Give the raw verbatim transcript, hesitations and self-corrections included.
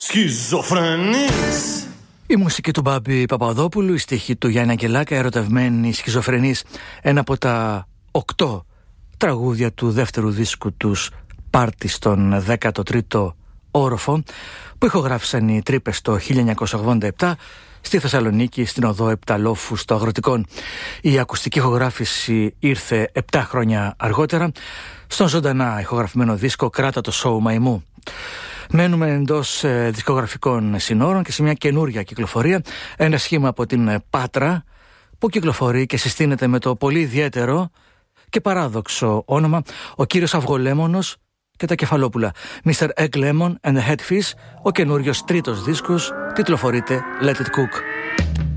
Σχιζοφρενής. Η μουσική του Μπάμπη Παπαδόπουλου, η στίχη του Γιάννη Αγγελάκα, ερωτευμένη σχιζοφρενής, ένα από τα οκτώ τραγούδια του δεύτερου δίσκου τους, Πάρτι στον δέκατο τρίτο όροφο, που ηχογράφησαν οι Τρύπες το χίλια εννιακόσια ογδόντα επτά στη Θεσσαλονίκη, στην οδό Επταλόφου στο Αγροτικόν. Η ακουστική ηχογράφηση ήρθε επτά χρόνια αργότερα στον ζωντανά ηχογραφημένο δίσκο «Κράτα το σόου Μαϊμού». Μένουμε εντός ε, δισκογραφικών συνόρων και σε μια καινούρια κυκλοφορία, ένα σχήμα από την Πάτρα που κυκλοφορεί και συστήνεται με το πολύ ιδιαίτερο και παράδοξο όνομα «Ο κύριος Αυγολέμονος και τα Κεφαλόπουλα». μίστερ Egg Lemon and the Headfish, ο καινούριος τρίτος δίσκος, τιτλοφορείται Let It Cook.